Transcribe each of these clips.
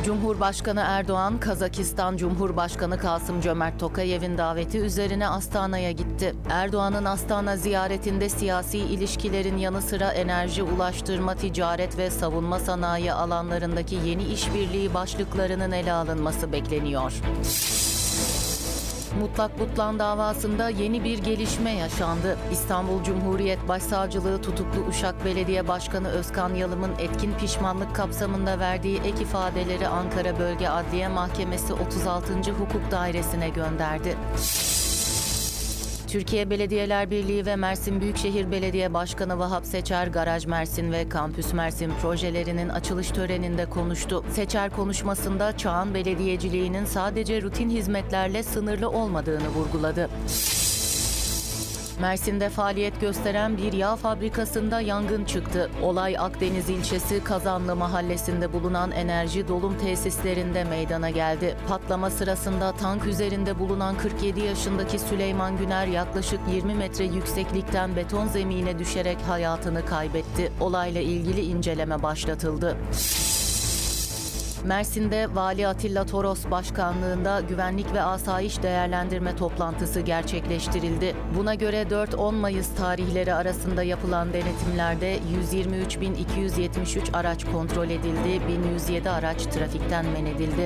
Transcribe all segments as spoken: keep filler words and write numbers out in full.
Cumhurbaşkanı Erdoğan, Kazakistan Cumhurbaşkanı Kasım-Cömert Tokayev'in daveti üzerine Astana'ya gitti. Erdoğan'ın Astana ziyaretinde siyasi ilişkilerin yanı sıra enerji, ulaştırma, ticaret ve savunma sanayi alanlarındaki yeni işbirliği başlıklarının ele alınması bekleniyor. Mutlak Butlan davasında yeni bir gelişme yaşandı. İstanbul Cumhuriyet Başsavcılığı tutuklu Uşak Belediye Başkanı Özkan Yalım'ın etkin pişmanlık kapsamında verdiği ek ifadeleri Ankara Bölge Adliye Mahkemesi otuz altıncı Hukuk Dairesi'ne gönderdi. Türkiye Belediyeler Birliği ve Mersin Büyükşehir Belediye Başkanı Vahap Seçer, Garaj Mersin ve Kampüs Mersin projelerinin açılış töreninde konuştu. Seçer konuşmasında çağın belediyeciliğinin sadece rutin hizmetlerle sınırlı olmadığını vurguladı. Mersin'de faaliyet gösteren bir yağ fabrikasında yangın çıktı. Olay Akdeniz ilçesi Kazanlı mahallesinde bulunan enerji dolum tesislerinde meydana geldi. Patlama sırasında tank üzerinde bulunan kırk yedi yaşındaki Süleyman Güner yaklaşık yirmi metre yükseklikten beton zemine düşerek hayatını kaybetti. Olayla ilgili inceleme başlatıldı. Mersin'de Vali Atilla Toros başkanlığında güvenlik ve asayiş değerlendirme toplantısı gerçekleştirildi. Buna göre dört on Mayıs tarihleri arasında yapılan denetimlerde yüz yirmi üç bin iki yüz yetmiş üç araç kontrol edildi, bin yüz yedi araç trafikten men edildi.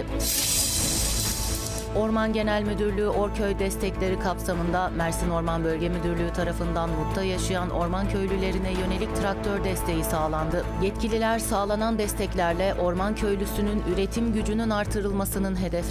Orman Genel Müdürlüğü Orköy destekleri kapsamında Mersin Orman Bölge Müdürlüğü tarafından Mut'ta yaşayan orman köylülerine yönelik traktör desteği sağlandı. Yetkililer sağlanan desteklerle orman köylüsünün üretim gücünün artırılmasının hedeflendiğini